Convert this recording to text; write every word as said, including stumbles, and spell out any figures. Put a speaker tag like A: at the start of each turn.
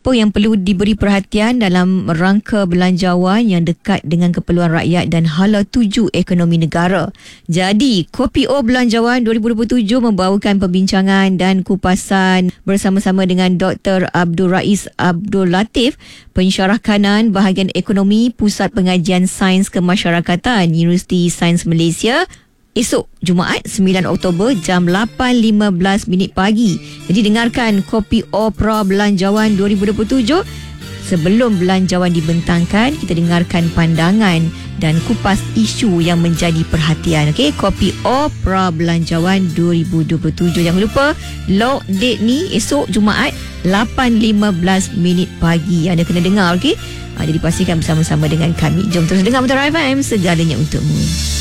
A: apa yang perlu diberi perhatian dalam rangka belanjawan yang dekat dengan keperluan rakyat dan hala tuju ekonomi negara. Jadi, Kopi O Belanjawan dua ribu dua puluh tujuh membawakan perbincangan dan kupasan bersama-sama dengan Doktor Abdul Rais Abdul Latif, Pensyarah Kanan Bahagian Ekonomi Pusat Pengajian Sains Kemasyarakatan Universiti Sains Malaysia. Esok Jumaat sembilan Oktober jam lapan lima belas minit pagi. Jadi dengarkan Kopi O Belanjawan dua ribu dua puluh tujuh. Sebelum belanjawan dibentangkan, kita dengarkan pandangan dan kupas isu yang menjadi perhatian. Okey, Kopi O Belanjawan dua ribu dua puluh tujuh. Jangan lupa lock date ni esok Jumaat lapan lima belas minit pagi. Anda kena dengar, okey? Ha, jadi pastikan bersama-sama dengan kami. Jom terus dengar Mutiara F M, segalanya untukmu.